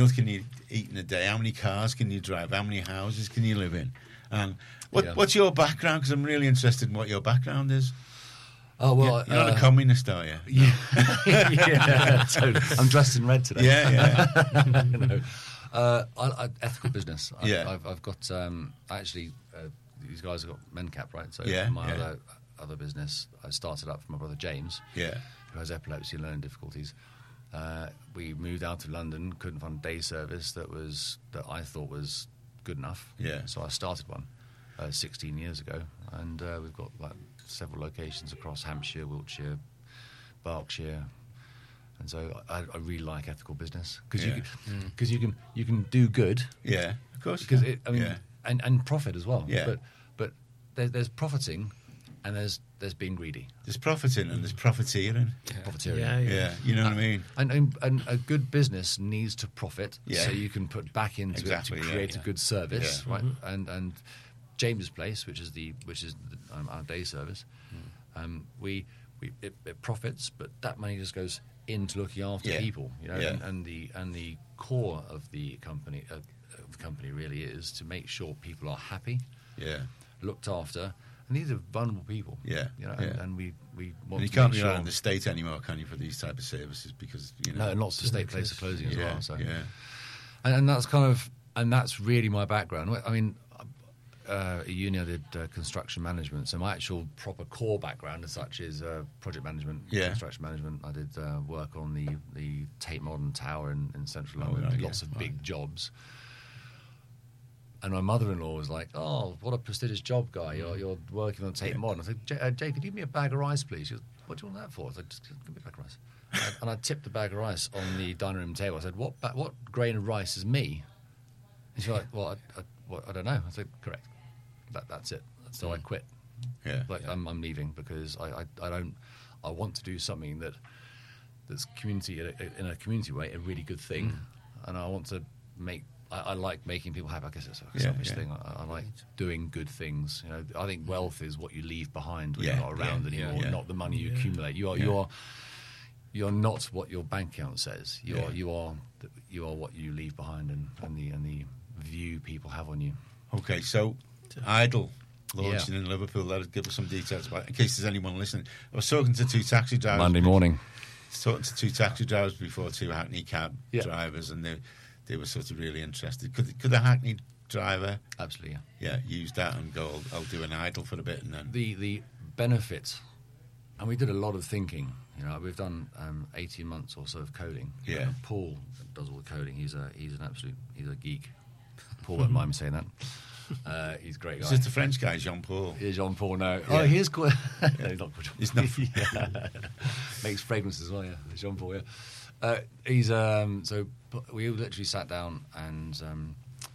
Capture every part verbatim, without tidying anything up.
meals can you eat in a day? How many cars can you drive? How many houses can you live in? And what, yeah. what's your background? Because I'm really interested in what your background is. Oh well, you're, you're uh, not a communist, are you? Yeah, yeah. Totally. I'm dressed in red today. Yeah, yeah. no. uh, I, I, ethical business. I, yeah, I've, I've got um, actually uh, these guys have got MenCap, right? So yeah, my yeah. other other business, I started up from my brother James, yeah, who has epilepsy and learning difficulties. Uh, we moved out of London, couldn't find a day service that was that I thought was good enough. Yeah, so I started one uh, sixteen years ago, and uh, we've got like. several locations across Hampshire, Wiltshire, Berkshire, and so I, I really like ethical business because yeah. you because mm. you can you can do good. Yeah, of course. Because it, I mean, yeah. and, and profit as well. Yeah. But but there, there's profiting, and there's there's being greedy. There's profiting and there's profiteering. Yeah. Profiteering. Yeah, yeah. yeah, you know uh, what I mean. And, and and a good business needs to profit, yeah. so you can put back into exactly, it to create yeah. a good service, yeah. right? Mm-hmm. And and James's Place, which is the which is the, um, our day service. Mm. Um, we we it, it profits, but that money just goes into looking after yeah. people, you know. Yeah. And, and the and the core of the company uh, of the company really is to make sure people are happy, yeah, looked after, and these are vulnerable people, yeah, you know. yeah. And, and we we want and you to can't make rely sure on the state anymore, can you, for these type of services? Because you know, no, and lots of state places are closing as yeah, well. So yeah, and, and that's kind of and that's really my background. I mean. Uh, at uni I did uh, construction management, so my actual proper core background as such is uh, project management, yeah. construction management. I did uh, work on the, the Tate Modern Tower in, in central oh, London, right, lots yeah, of right. big jobs. And my mother-in-law was like, "Oh, what a prestigious job, guy! You're, you're working on Tate yeah. Modern." I said, J- uh, "Jay, could you give me a bag of rice, please?" She goes, "What do you want that for?" I said, "Just give me a bag of rice." and, I, and I tipped the bag of rice on the dining room table. I said, "What ba- what grain of rice is me?" And she was like, "Well, I, I, well, I don't know." I said, "Correct. That, that's it." So mm. I quit. Yeah, like yeah. I'm, I'm leaving because I, I, I don't. I want to do something that that's community in a community way, a really good thing, mm. and I want to make. I, I like making people happy. I guess it's a yeah, selfish yeah. thing. I, I like doing good things. You know, I think wealth is what you leave behind when yeah, you're not around yeah, anymore, yeah. not the money you yeah. accumulate. You are yeah. you are you're not what your bank account says. You yeah. are you are you are what you leave behind, and, and the and the view people have on you. Okay, so Idle. Launching yeah. in Liverpool. Let us give us some details about it, in case there's anyone listening. I was talking to two taxi drivers. Monday morning. Talking to two taxi drivers before, two Hackney cab yeah. drivers, and they they were sort of really interested. Could could a Hackney driver, absolutely, yeah, yeah, use that and go, I'll, I'll do an Idle for a bit, and then the the benefit. And we did a lot of thinking. You know, we've done um, eighteen months or so of coding. Yeah, uh, Paul does all the coding. He's a he's an absolute he's a geek. Paul won't mind me saying that. Uh, he's a great guy. Is this the French guy, Jean Paul? Yeah, Jean Paul. No, yeah. oh, he is called. no, he's not called. He's not. yeah. Makes fragrances as well. Yeah, Jean Paul. Yeah, uh, he's um. So we literally sat down and um,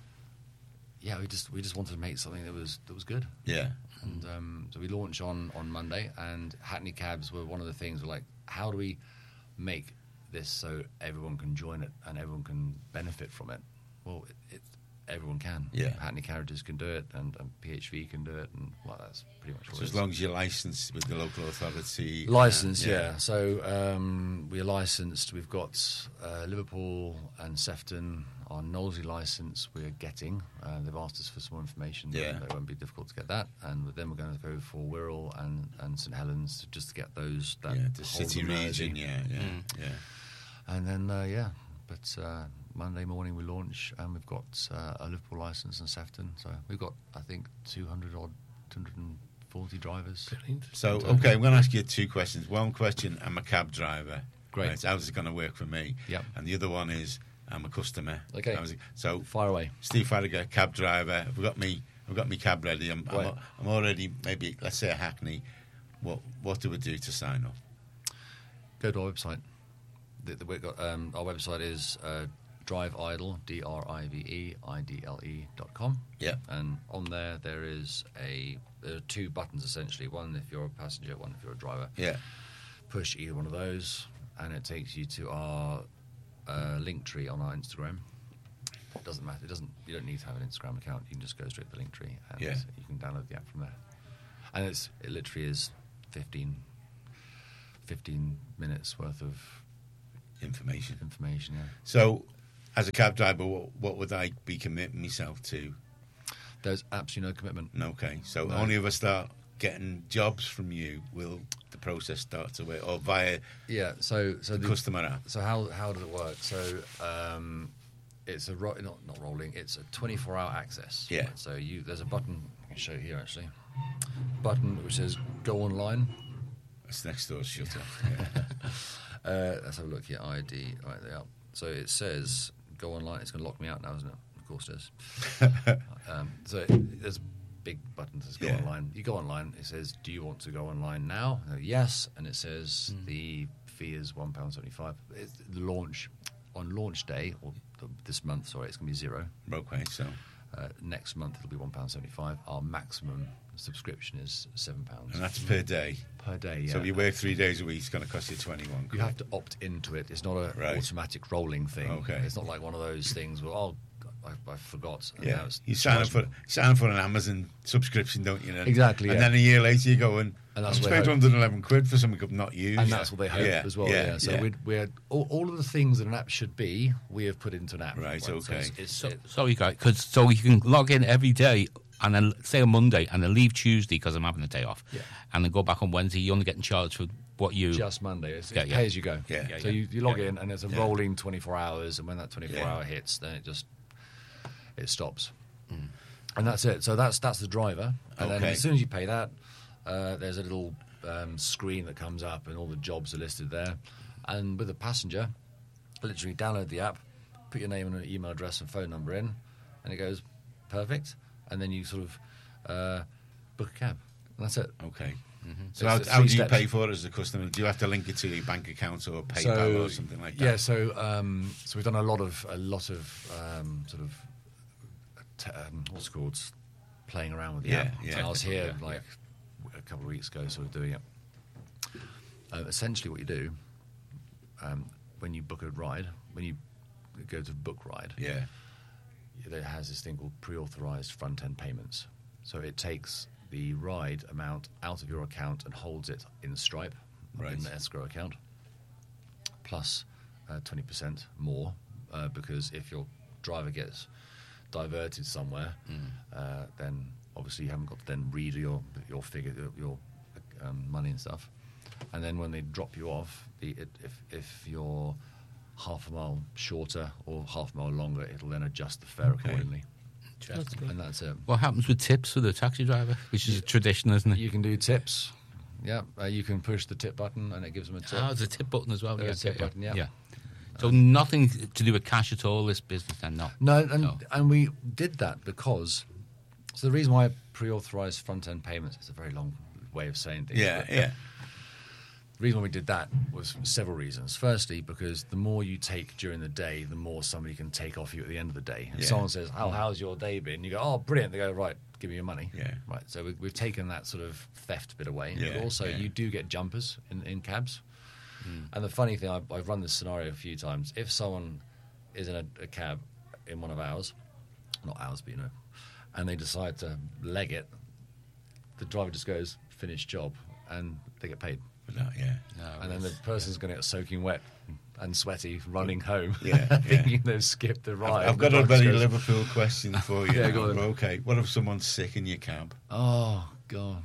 yeah, we just we just wanted to make something that was that was good. Yeah. And um, so we launched on on Monday, and Hackney cabs were one of the things. We're like, how do we make this so everyone can join it and everyone can benefit from it? Well, it, it everyone can. Yeah. Hackney Carriages can do it, and, and P H V can do it, and well, that's pretty much what So it as is. long as you're licensed with the local authority. Licensed, uh, yeah. yeah. So um, we're licensed. We've got uh, Liverpool and Sefton. Our Knowsley license we're getting. Uh, they've asked us for some more information. Yeah. It won't be difficult to get that. And then we're going to go for Wirral and, and St Helens to just to get those. That yeah, the whole city Mersey. region, yeah, yeah, Mm. yeah. And then, uh, yeah, but uh, Monday morning we launch, and we've got uh, a Liverpool licence in Sefton. So we've got, I think, two hundred odd, two hundred forty drivers. Brilliant. So, okay, I'm going to ask you two questions. One question, I'm a cab driver. Great. Right, how's it going to work for me? Yep. And the other one is, I'm a customer. Okay. How's it- So, Fire away. Steve Farragher, cab driver. I've got me. I've got me cab ready. I'm, Right. I'm, I'm already maybe let's say a Hackney. What what do we do to sign up? Go to our website. The, the, we've got, um, our website is uh, Drive Idle, D R I V E I D L E dot com. Yeah. And on there, there is a there are two buttons essentially. One if you're a passenger, one if you're a driver. Yeah. Push either one of those, and it takes you to our uh, link tree on our Instagram. It doesn't matter. It doesn't. You don't need to have an Instagram account. You can just go straight to the link tree, and Yeah. you can download the app from there. And it's it literally is fifteen, fifteen minutes worth of Information. information. Yeah. So, as a cab driver, what, what would I be committing myself to? There's absolutely no commitment. Okay, so No. only if I start getting jobs from you will the process start to work, or via Yeah. So so the, the, customer app. So how how does it work? So um, it's a ro- not not rolling. It's a twenty-four hour access. Yeah. So you there's a button I can show you here actually. Button which says go online. That's next door's shut off. Yeah. Uh, let's have a look here. I D right there. So it says go online. It's going to lock me out now, isn't it? Of course it is. um, so it, there's a big button that says go Yeah. online. You go online. It says, do you want to go online now? I go, yes. And it says the fee is one pound seventy-five. It's the launch on launch day or the, this month. Sorry, it's going to be zero. Okay, so Uh, next month it'll be one pound seventy-five. Our maximum subscription is seven pounds and that's per day. per day. Yeah. So if you work three days a week, it's going to cost you twenty-one. You have to opt into it. It's not a Right. automatic rolling thing. Okay. It's not like one of those things where oh, I, I forgot. And Yeah, now it's you sign up for charged me. sign up for an Amazon subscription, don't you? And, Exactly, And yeah. then a year later, you go and, And I'm that's what they spent hope. one hundred eleven quid for something I've not used. and that's what they hope Yeah, as well. Yeah. yeah, So yeah. we're, we're all, all of the things that an app should be, we have put into an app. Right, So okay. it's, it's, So, it- so you got because so you can log in every day and then say on Monday and then leave Tuesday because I'm having a day off, Yeah. and then go back on Wednesday. You're only getting charged for what you. just Monday. It's, Yeah, it's yeah. pay as you go. Yeah. Yeah, So yeah. you, you log Yeah. in and there's a Yeah. rolling twenty-four hours, and when that twenty-four Yeah. hour hits, then it just it stops. And that's it. So that's that's the driver. And then Okay. as soon as you pay that, uh, there's a little um, screen that comes up, and all the jobs are listed there. And with the passenger, literally download the app, put your name and an email address and phone number in, and it goes perfect. And then you sort of uh, book a cab. And that's it. Okay. Mm-hmm. So It's how, the how three do you steps. pay for it as a customer? Do you have to link it to your bank account or PayPal or something like that? Yeah, so um, so we've done a lot of a lot of um, sort of t- um, what's it called playing around with the Yeah, app. yeah. And I was here Yeah, like a couple of weeks ago, sort of doing it. Uh, essentially, what you do um, when you book a ride, when you go to book ride, Yeah. it has this thing called pre-authorized front-end payments. So it takes the ride amount out of your account and holds it in Stripe, Right. in the escrow account, plus uh, twenty percent more, uh, because if your driver gets diverted somewhere, uh, then obviously you haven't got to then read your your figure, your, your um, money and stuff. And then when they drop you off, the, it, if if you're half a mile shorter or half a mile longer, it'll then adjust the fare Okay. accordingly. Interesting. And that's it. What happens with tips for the taxi driver, which is a tradition, isn't it? You can do tips. Yeah, uh, you can push the tip button and it gives them a tip. Oh, there's a tip button as well. There's a tip button, yeah. So nothing to do with cash at all. This business, then, no. No, and No. and we did that because so the reason why pre-authorized front-end payments is a very long way of saying things. Yeah, but yeah. The reason why we did that was several reasons. Firstly, because the more you take during the day, the more somebody can take off you at the end of the day. If Yeah. someone says, "Oh, how's your day been?" You go, "Oh, brilliant." They go, "Right, give me your money." Yeah. Right. So we, we've taken that sort of theft bit away. Yeah, But also, yeah. you do get jumpers in, in cabs. And the funny thing, I've, I've run this scenario a few times. If someone is in a, a cab in one of ours, not ours, but you know, and they decide to leg it, the driver just goes, "Finish job," and they get paid. But no, yeah. No, And then the it's- person's going to get soaking wet and sweaty running home, Yeah, yeah. thinking they've skipped the ride. I've, I've The got a driver very goes, Liverpool question for you. Yeah, now. go on. Okay, what if someone's sick in your cab? Oh, God.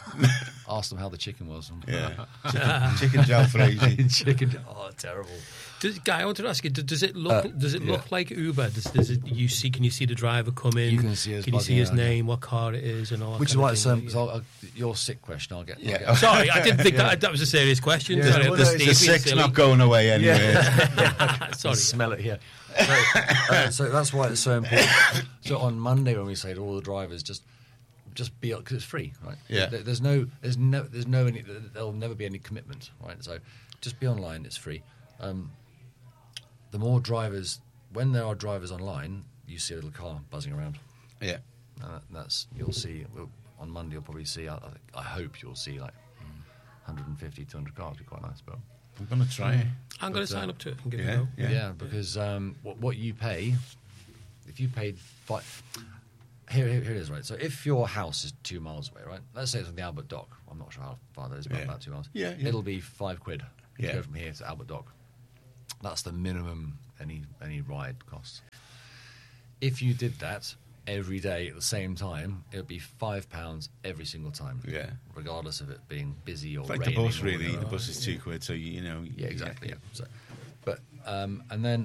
Ask them how the chicken was. Yeah, chicken, chicken jalfrezi. chicken. Oh, terrible. Does, Guy, I wanted to ask you: do- Does it look? Uh, does it look yeah. like Uber? Does, does it? You see? Can you see the driver come in? You can see us Can you see buzzing his around, yeah. name, what car it is, and all that? Which is kind why of it's thing, um, yeah. so I'll, I'll, your sick question. I'll get. I'll Yeah. get- Sorry, I didn't think Yeah. that that was a serious question. Yeah. Sorry, Well, I'm no, just it's The being sick's silly. not going away anyway. Sorry. Smell it here. So, uh, so that's why it's so important. So on Monday when we say to all the drivers, just just be because it's free, right? Yeah. There- There's no, there's no, there's no, any, there'll never be any commitment, right? So just be online. It's free. Um, the more drivers, when there are drivers online, you see a little car buzzing around. Yeah. Uh, that's you'll see well, on Monday. You'll probably see. I, I, think, I hope you'll see like one hundred fifty, two hundred cars. It'd be quite nice, but. I'm going to try it. I'm going But, to uh, sign up to it and give Yeah, it a go. yeah. Yeah, because um, what, what you pay, if you paid five, here, here, here it is, right? So if your house is two miles away, right? Let's say it's on the Albert Dock. I'm not sure how far that is, but Yeah. about two miles. Yeah, yeah. It'll be five quid Yeah. to go from here to Albert Dock. That's the minimum any any ride costs. If you did that every day at the same time, it would be five pounds every single time. Yeah. Regardless of it being busy or It's like the raining bus, or really. whatever. The bus is two quid, so you, you know. Yeah, exactly. Yeah. So, but um, and then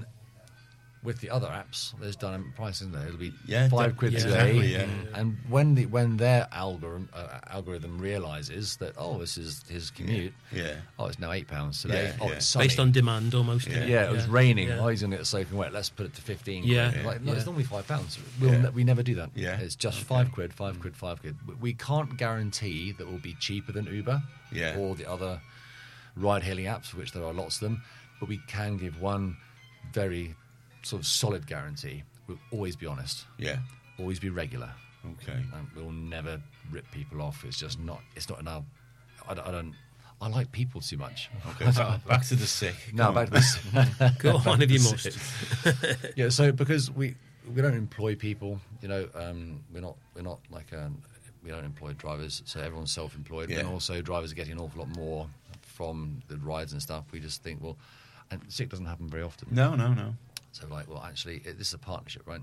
with the other apps, there's dynamic pricing there. It'll be Yeah, five that- quid yeah, today, exactly, yeah. and when the when their algorithm uh, algorithm realizes that oh, this is his commute. Yeah. Oh, it's now eight pounds today. Yeah, oh, yeah. it's sunny. Based on demand, almost. Yeah. Yeah, it was raining. Yeah. Oh, he's going to get soaking wet. Let's put it to fifteen. Yeah. quid. Like, no, Yeah. it's normally five pounds. We'll Yeah. ne- we never do that. Yeah. It's just Okay. five quid, five quid, five quid. We- We can't guarantee that we'll be cheaper than Uber Yeah. or the other ride-hailing apps, which there are lots of them. But we can give one very sort of solid guarantee. We'll always be honest. Yeah. Always be regular. Okay. And we'll never rip people off. It's just not. It's not in our. I don't. I, don't, I like people too much. Okay. So back to the sick. No, Come back on. to this. Go on if you must. Yeah, so because we we don't employ people, you know, um, we're not we're not like um, we don't employ drivers, so everyone's self-employed, Yeah. and also drivers are getting an awful lot more from the rides and stuff. We just think, well, and sick doesn't happen very often. No, no, no. So like, well, actually, it, this is a partnership, right?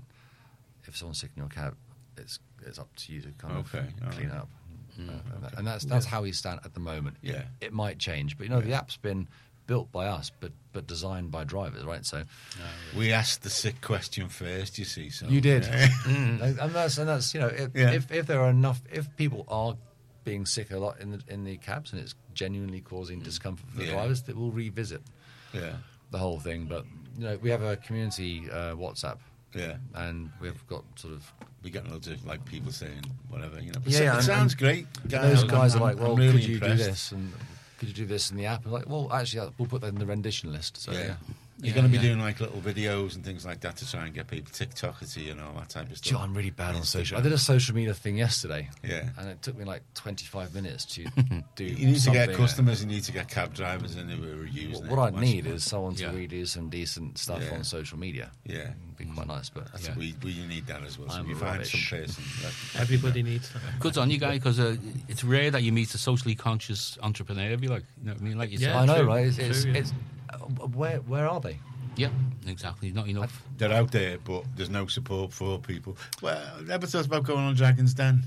If someone's sick in your cab, it's it's up to you to kind Okay, of all clean right. up, uh, and that's that's how we stand at the moment. Yeah. It might change, but you know, the Yeah. app's been built by us, but but designed by drivers, right? So. We asked the sick question first, you see. So You did, Yeah. and and that's and that's you know if, Yeah. if if there are enough if people are being sick a lot in the in the cabs and it's genuinely causing discomfort for the Yeah. drivers, that we'll revisit yeah. the whole thing. But you know we have a community uh, WhatsApp, Yeah. and we've got sort of We get loads of like people saying whatever, you know. But Yeah, so- yeah, it and- sounds and great. those I'm- guys are I'm- like, well, I'm really could you impressed. do this and could you do this in the app? I'm like, well, actually, uh, we'll put that in the rendition list. So Yeah. yeah. You're Yeah, going to be yeah. doing like little videos and things like that to try and get people TikTokity and all that type of stuff. Joe, I'm really bad on social. I Instagram. did a social media thing yesterday, Yeah. and it took me like twenty-five minutes to do. You need to something. get customers. You need to get cab drivers in who are using What, what it. I need is someone to Yeah. redo some decent stuff Yeah. on social media. Yeah. It'd be quite nice, but That's Yeah. we, we need that as well. So I'm you find some rubbish. person. That, Everybody needs that. Good on you, guy, because uh, it's rare that you meet a socially conscious entrepreneur. If you like, you know what I mean, like yourself. Yeah, I know, true, right? It's, it's, true, yeah. it's uh, where where are they? Yeah, exactly. Not enough. they're out there, but there's no support for people. Well, never thought about going on Dragon's Den.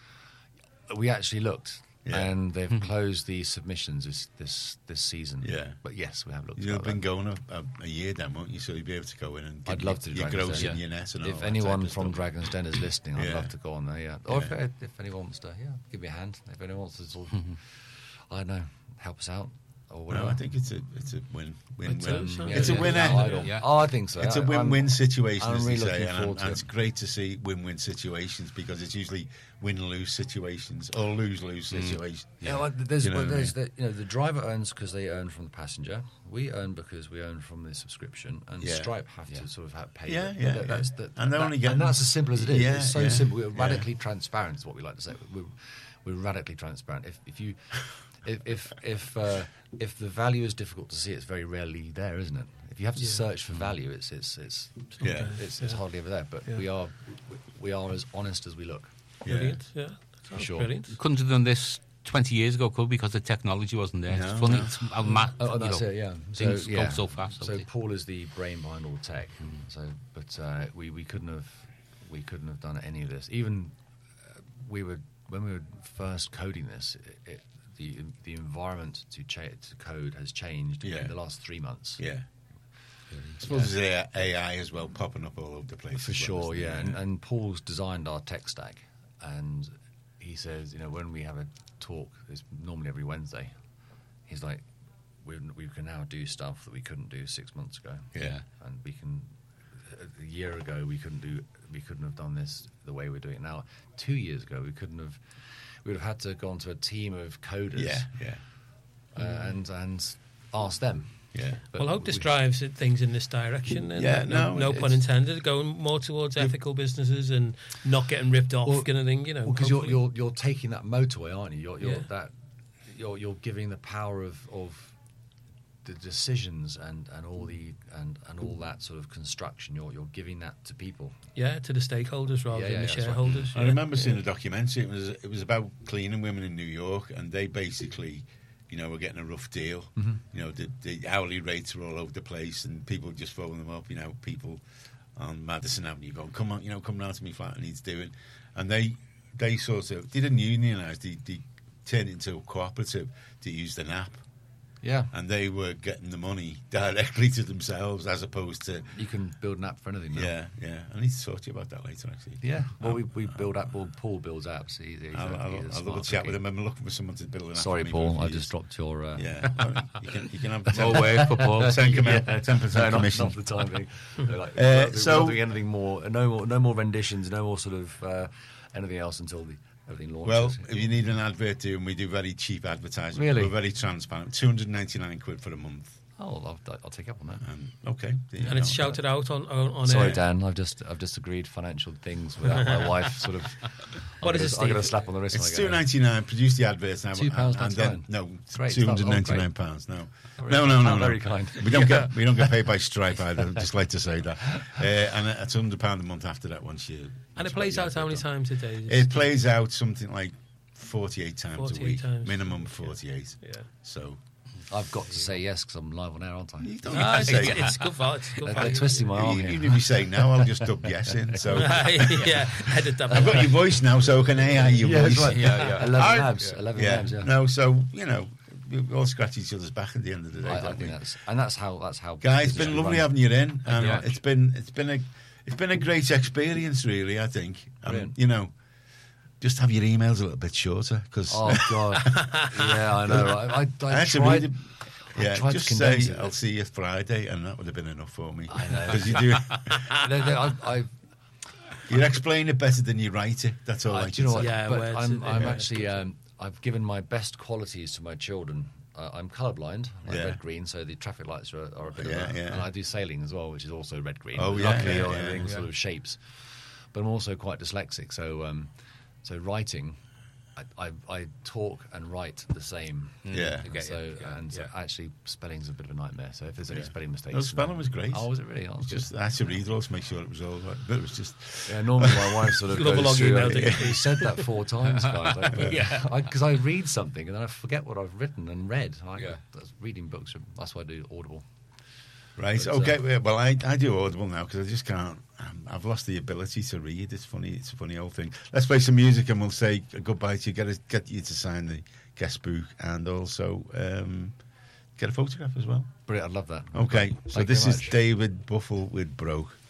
We actually looked, Yeah. and they've closed the submissions this this, this season. Yeah. but yes, we have looked. You've about been that. going a, a, a year then, won't you? So you'll be able to go in and I'd give love to. your, your Dragon's gross Den. and your net and all If that anyone type of from stuff. Dragon's Den is listening, I'd Yeah. love to go on there. Yeah, or Yeah. if, if anyone wants to, yeah, give me a hand. If anyone wants to, sort of, I don't know, help us out or whatever. No, I think it's a it's a win win It's win. a- it's a- It's a Yeah, winner. yeah, idol. Yeah. Oh, I think so. It's I- a win-win I'm- situation, I'm as really they say, looking and, forward and to it's it. great to see win-win situations because it's usually win-lose situations or lose-lose situations. Yeah, well, there's, You know well, what I there's the, you know, the driver earns because they earn from the passenger. We earn because we earn from the subscription, and Yeah. Stripe have Yeah. to sort of have pay. Yeah, it. yeah, That- that's yeah. the, And they're that- only getting- and that's as simple as it is. Yeah, It's so yeah, simple. We're yeah. radically transparent, is what we like to say. We're, we're radically transparent. If if you if if if, uh, if the value is difficult to see, it's very rarely there, isn't it? If you have to Yeah. search for value, it's it's it's Yeah. it's, it's Yeah. hardly ever there. But Yeah. we are we are as honest as we look. Yeah. Brilliant. Yeah. Sounds Sure. Brilliant. We couldn't have done this twenty years ago, could we? Because the technology wasn't there. No, it's funny. no. It's, uh, ma- Oh, you that's know, it. Yeah, Things yeah. go so fast. So obviously. Paul is the brain behind all the tech. So, but uh, we we couldn't have we couldn't have done any of this. Even uh, we were when we were first coding this. It, it, the the environment to, cha- to code has changed Yeah. in the last three months. Yeah. I suppose there's A I as well popping up all over the place. For as well, sure, isn't yeah. there? And, and Paul's designed our tech stack, and he says, you know, when we have a talk, it's normally every Wednesday. He's like, we we can now do stuff that we couldn't do six months ago. Yeah. and we can. A year ago, we couldn't do. We couldn't have done this the way we're doing it now. Two years ago, we couldn't have. We would have had to go onto a team of coders, Yeah, yeah, uh, and and ask them. yeah. But Well, I hope this we- drives it- things in this direction. And Yeah, no, no, no it's- pun intended. Going more towards ethical businesses and not getting ripped off, Well, kind of thing. You know, because you're, hopefully. you're you're taking that motorway, aren't you? You're, you're Yeah. that you're you're giving the power of, of the decisions and, and all the and, and all that sort of construction. You're you're giving that to people. yeah, to the stakeholders rather Yeah, than yeah, the that's right. shareholders. I yeah. remember seeing Yeah. a documentary. It was it was about cleaning women in New York, and they basically, you know, are getting a rough deal. Mm-hmm. You know, the, the hourly rates are all over the place, and people just phone them up. You know, people on Madison Avenue going, come on, you know, come round to me flat, and he's doing, and they they sort of they didn't unionise. They, they turned it into a cooperative to use the N A P. Yeah. And they were getting the money directly to themselves as opposed to... You can build an app for anything now. Yeah, yeah. I need to talk to you about that later, actually. Yeah. Well, Um, we, we build app. Well, Paul builds apps. He's, he's I'll, a, I'll, he's a I'll smart have a chat cookie. with him. I'm looking for someone to build an app Sorry, for me Paul. for I years. just dropped your... Uh, Yeah. Well, you, can, you can have More ten work for Paul. percent Yeah. ten percent No, not, commission. not for the time being. No, like, Uh, we're not- we're so- not doing anything more. No more. No more renditions. No more sort of uh, anything else until the everything launches. Well, if you need an advert doing, we do very cheap advertising. Really? We're very transparent. two hundred ninety-nine quid for a month. Oh, I'll, I'll take up on that. And, okay. there you And it's go. shouted out on on, on Sorry, air. Dan. I've just I've just agreed financial things without my wife sort of. What I'm is it, gonna- I'm going to Steve? slap on the wrist. It's when two I get there. ninety nine. Produce the adverts now, Two pounds, and, and that's then fine. no, Great. two hundred ninety nine Oh, great. pounds. No, Very no, kind. no, no, How no. very kind. We don't get we don't get paid by Stripe either. Just like to say that. Uh, and it's hundred pound a month after that. Once you And once it you plays get out the how many advert times a day? done. It plays out something like forty eight times a forty-eight week, times. minimum forty eight. Yeah. So I've got to say yes because I'm live on air, aren't I? you don't Ah, have it's, to say. it's good value. It's good They're, value. they're twisting my arm Even here. if you say no, I'll just dub yes in. So yeah, edit that. I've got your voice now, so I can A I your Yeah, voice. that's right. Yeah, yeah. Eleven I- labs. Eleven Yeah. labs. Yeah. No, so you know, we all scratch each other's back at the end of the day. I, I don't we? think that's and that's how that's how. Guys, it's business been should lovely run. having you in, and Yeah. it's been it's been a it's been a great experience, really. I think, um, Brilliant. you know, just have your emails a little bit shorter because Oh God! Yeah, I know. I, I, I, I had to tried. read it. I Yeah, tried to just say condense it. I'll see you Friday, and that would have been enough for me. I know. because you do No, no, I, I, you explain it better than you write it. That's all I, I, can do you know say. what? Yeah, but words I'm, are- I'm yeah, actually. Um, I've given my best qualities to my children. Uh, I'm colourblind, like Yeah. red green, so the traffic lights are, are a bit Yeah, of a, yeah. and I do sailing as well, which is also red green. Oh, But yeah, luckily, yeah, on yeah, everything yeah. sort of shapes. But I'm also quite dyslexic, so um, so writing. I, I, I talk and write the same. Yeah. I get So you. Yeah, and so yeah. actually spelling's a bit of a nightmare. So if there's any Yeah. spelling mistakes, No, spelling was great. Oh, was it really? Oh, It's good. just I had to read it all to make sure it was all right. But it was just Yeah, normally my wife sort of Love a long goes through. email, uh, don't you? He said that four times, guys. Like, Yeah. because I, read something and then I forget what I've written and read. I, Yeah. that's reading books. That's why I do Audible. right. But, uh, Okay. yeah, Well, I, I do Audible now because I just can't. Um, I've lost the ability to read. It's funny. It's a funny old thing. Let's play some music and we'll say goodbye to you. Get us, get you to sign the guest book and also um, get a photograph as well. Brilliant. I love that. Okay. So Thank you this very is much. David Buffle with Broke.